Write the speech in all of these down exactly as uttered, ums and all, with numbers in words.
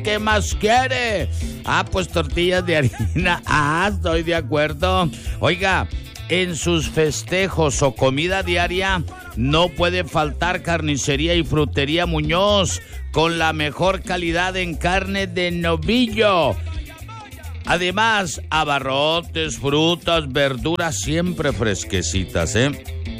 ¿Qué más quiere? Ah, pues tortillas de harina. Ah, estoy de acuerdo. Oiga, en sus festejos o comida diaria no puede faltar Carnicería y Frutería Muñoz, con la mejor calidad en carne de novillo. Además, abarrotes, frutas, verduras siempre fresquecitas, ¿eh?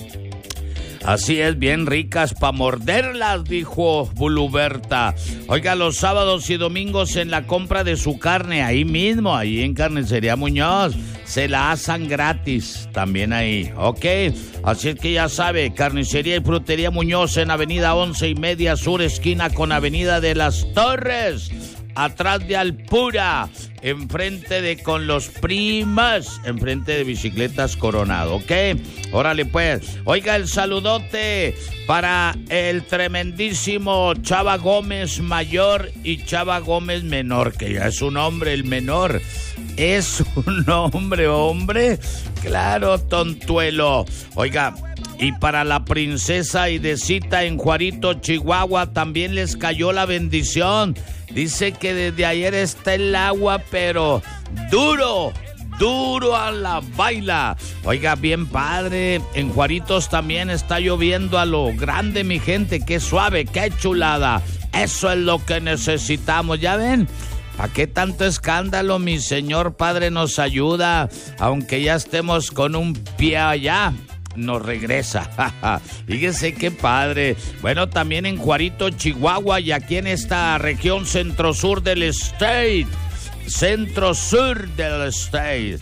Así es, bien ricas para morderlas, dijo Buluberta. Oiga, los sábados y domingos en la compra de su carne, ahí mismo, ahí en Carnicería Muñoz, se la asan gratis, también ahí, ¿ok? Así es que ya sabe, Carnicería y Frutería Muñoz en Avenida Once y Media Sur, esquina con Avenida de las Torres, atrás de Alpura, enfrente de Con los Primas, enfrente de Bicicletas Coronado, ¿ok? Órale pues. Oiga, el saludote para el tremendísimo Chava Gómez Mayor y Chava Gómez Menor, que ya es un hombre el menor. Es un hombre, hombre. Claro, tontuelo. Oiga, y para la princesa Idesita en Juarito, Chihuahua, también les cayó la bendición. Dice que desde ayer está el agua, pero duro, duro a la baila. Oiga, bien padre. En Juaritos también está lloviendo a lo grande, mi gente. Qué suave, qué chulada. Eso es lo que necesitamos, ¿ya ven? ¿Para qué tanto escándalo? Mi señor Padre nos ayuda, aunque ya estemos con un pie allá. Nos regresa. Fíjese qué padre. Bueno, también en Juarito, Chihuahua, y aquí en esta región centro-sur del state. Centro-sur del state.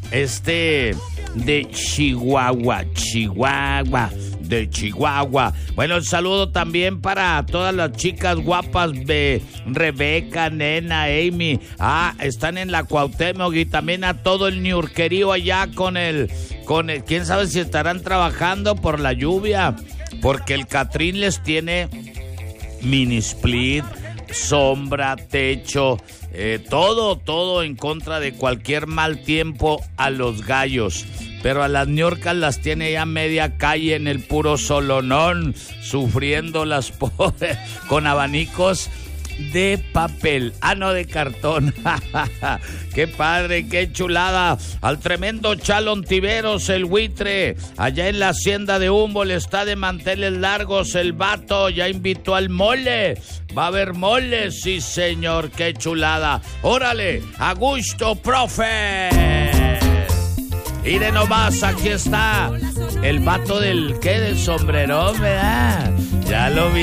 Este de Chihuahua, Chihuahua, de Chihuahua. Bueno, el saludo también para todas las chicas guapas de Rebeca, Nena, Amy. Ah, están en la Cuauhtémoc, y también a todo el ñurquerío allá con el, con el, quién sabe si estarán trabajando por la lluvia, porque el Catrín les tiene mini split, sombra, techo, eh, todo, todo en contra de cualquier mal tiempo a los gallos. Pero a las ñorcas las tiene ya media calle en el puro solonón, sufriendo las pobres con abanicos de papel, ah, no, de cartón. Qué padre, qué chulada. Al tremendo Chalo Ontiveros, el buitre, allá en la hacienda de Humboldt, está de manteles largos el vato, ya invitó al mole. Va a haber mole, sí señor, qué chulada. Órale, a gusto, profe. Y de nomás, aquí está el vato del, ¿qué? Del sombrerón, ¿verdad? Ya lo vi.